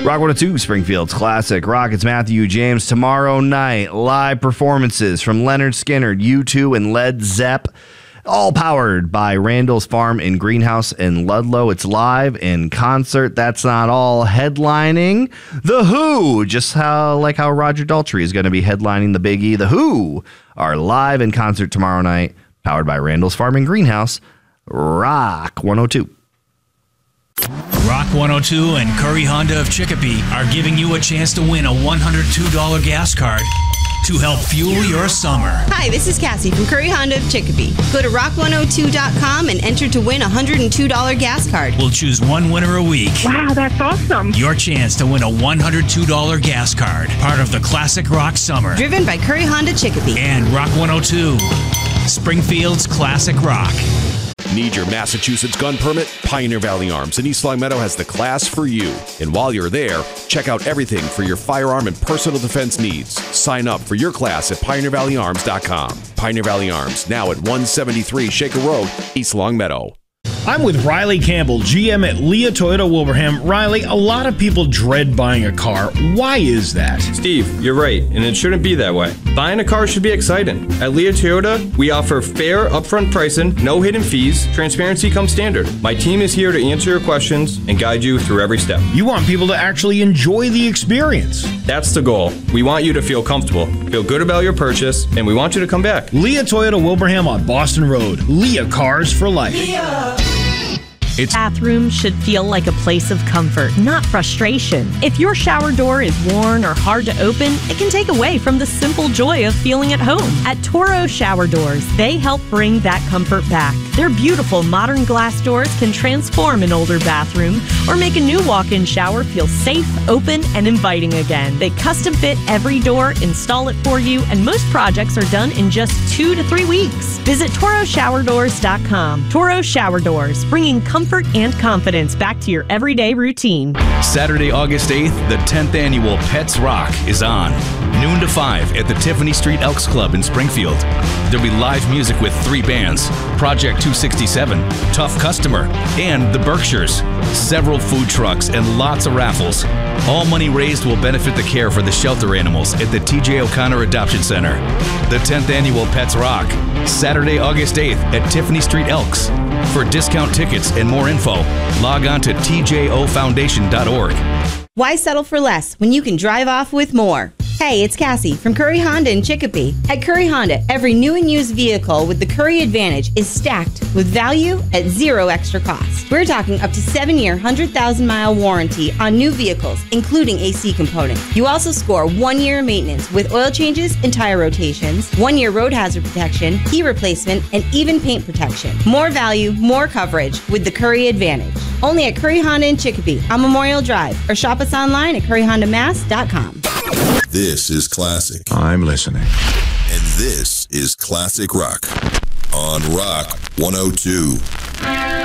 Rock 102, Springfield's Classic Rock. It's Matthew James. Tomorrow night, live performances from Leonard Skinner, U2, and Led Zepp. All powered by Randall's Farm and Greenhouse in Ludlow. It's live in concert. That's not all. Headlining The Who, just how Roger Daltrey is going to be headlining the Big E. The Who are live in concert tomorrow night, powered by Randall's Farm and Greenhouse. Rock 102. Rock 102 and Curry Honda of Chicopee are giving you a chance to win a $102 gas card to help fuel your summer. Hi, this is Cassie from Curry Honda of Chicopee. Go to rock102.com and enter to win a $102 gas card. We'll choose one winner a week. Wow, that's awesome. Your chance to win a $102 gas card, part of the Classic Rock Summer. Driven by Curry Honda Chicopee. And Rock 102, Springfield's Classic Rock. Need your Massachusetts gun permit? Pioneer Valley Arms in East Long Meadow has the class for you. And while you're there, check out everything for your firearm and personal defense needs. Sign up for your class at PioneerValleyArms.com. Pioneer Valley Arms, now at 173 Shaker Road, East Long Meadow. I'm with Riley Campbell, GM at Leah Toyota Wilbraham. Riley, a lot of people dread buying a car. Why is that? Steve, you're right, and it shouldn't be that way. Buying a car should be exciting. At Leah Toyota, we offer fair upfront pricing, no hidden fees, transparency comes standard. My team is here to answer your questions and guide you through every step. You want people to actually enjoy the experience. That's the goal. We want you to feel comfortable, feel good about your purchase, and we want you to come back. Leah Toyota Wilbraham on Boston Road. Leah Cars for Life. Leah. Its bathroom should feel like a place of comfort, not frustration. If your shower door is worn or hard to open, it can take away from the simple joy of feeling at home. At Toro Shower Doors, they help bring that comfort back. Their beautiful modern glass doors can transform an older bathroom or make a new walk-in shower feel safe, open, and inviting again. They custom fit every door, install it for you, and most projects are done in just 2 to 3 weeks. Visit ToroShowerDoors.com. Toro Shower Doors, bringing comfort and confidence back to your everyday routine. Saturday, August 8th, the 10th annual Pets Rock is on. Noon to 5 at the Tiffany Street Elks Club in Springfield. There'll be live music with 3 bands, Project 267, Tough Customer, and the Berkshires. Several food trucks and lots of raffles. All money raised will benefit the care for the shelter animals at the TJ O'Connor Adoption Center. The 10th annual Pets Rock, Saturday, August 8th at Tiffany Street Elks. For discount tickets and more info, log on to tjofoundation.org. Why settle for less when you can drive off with more? Hey, it's Cassie from Curry Honda in Chicopee. At Curry Honda, every new and used vehicle with the Curry Advantage is stacked with value at zero extra cost. We're talking up to 7-year, 100,000-mile warranty on new vehicles, including AC components. You also score 1-year maintenance with oil changes and tire rotations, 1-year road hazard protection, key replacement, and even paint protection. More value, more coverage with the Curry Advantage. Only at Curry Honda in Chicopee on Memorial Drive, or shop us online at curryhondamass.com. This is Classic. I'm listening. And this is Classic Rock on Rock 102.